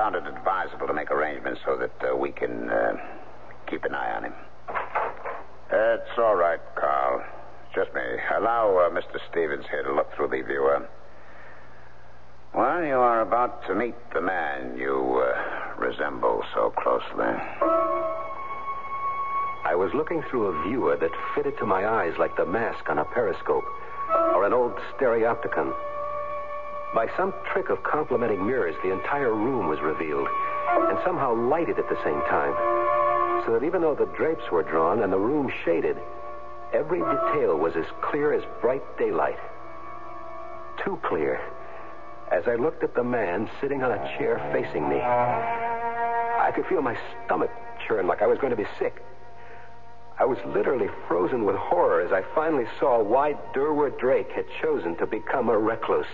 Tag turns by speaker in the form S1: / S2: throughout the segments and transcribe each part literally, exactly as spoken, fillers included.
S1: found it advisable to make arrangements so that uh, we can uh, keep an eye on him. It's all right, Carl. Just me. Allow uh, Mister Stevens here to look through the viewer. Well, you are about to meet the man you uh, resemble so closely.
S2: I was looking through a viewer that fitted to my eyes like the mask on a periscope or an old stereopticon. By some trick of complementing mirrors, the entire room was revealed and somehow lighted at the same time, so that even though the drapes were drawn and the room shaded, every detail was as clear as bright daylight. Too clear. As I looked at the man sitting on a chair facing me, I could feel my stomach churn like I was going to be sick. I was literally frozen with horror as I finally saw why Durward Drake had chosen to become a recluse.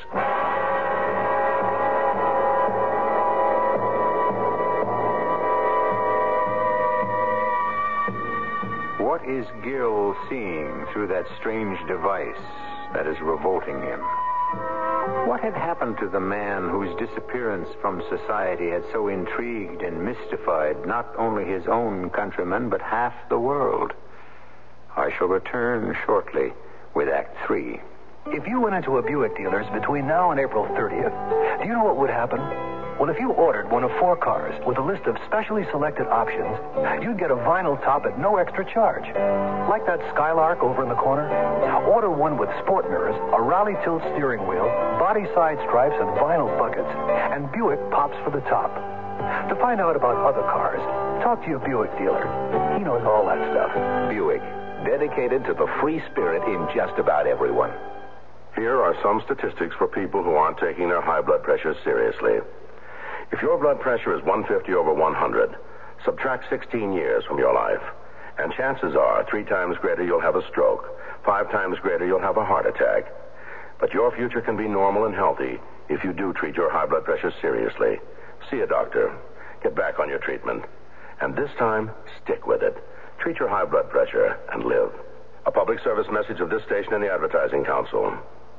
S3: What is Gil seeing through that strange device that is revolting him? What had happened to the man whose disappearance from society had so intrigued and mystified not only his own countrymen, but half the world? I shall return shortly with Act Three.
S4: If you went into a Buick dealer's between now and April thirtieth, do you know what would happen? Well, if you ordered one of four cars with a list of specially selected options, you'd get a vinyl top at no extra charge. Like that Skylark over in the corner. Order one with sport mirrors, a rally tilt steering wheel, body side stripes, and vinyl buckets, and Buick pops for the top. To find out about other cars, talk to your Buick dealer. He knows all that stuff.
S2: Buick, dedicated to the free spirit in just about everyone.
S5: Here are some statistics for people who aren't taking their high blood pressure seriously. If your blood pressure is one fifty over one hundred, subtract sixteen years from your life, and chances are three times greater you'll have a stroke, five times greater you'll have a heart attack. But your future can be normal and healthy if you do treat your high blood pressure seriously. See a doctor. Get back on your treatment. And this time, stick with it. Treat your high blood pressure and live. A public service message of this station and the Advertising Council.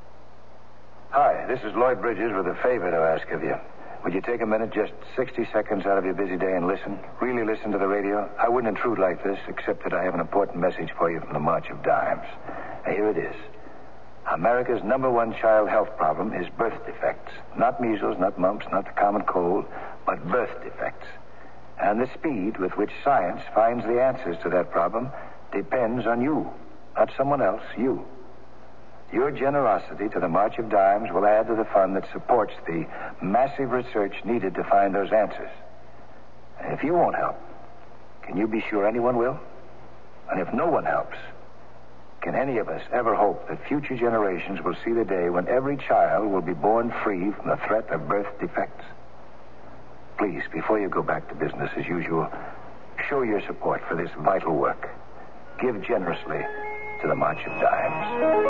S6: Hi, this is Lloyd Bridges with a favor to ask of you. Would you take a minute, just sixty seconds out of your busy day and listen? Really listen to the radio? I wouldn't intrude like this, except that I have an important message for you from the March of Dimes. Now, here it is. America's number one child health problem is birth defects. Not measles, not mumps, not the common cold, but birth defects. And the speed with which science finds the answers to that problem depends on you, not someone else, you. Your generosity to the March of Dimes will add to the fund that supports the massive research needed to find those answers. And if you won't help, can you be sure anyone will? And if no one helps, can any of us ever hope that future generations will see the day when every child will be born free from the threat of birth defects? Please, before you go back to business as usual, show your support for this vital work. Give generously to the March of Dimes.